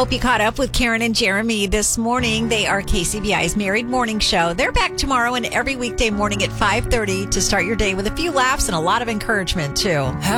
Hope you caught up with Karen and Jeremy this morning. They are KCBI's Married Morning Show. They're back tomorrow and every weekday morning at 5:30 to start your day with a few laughs and a lot of encouragement, too.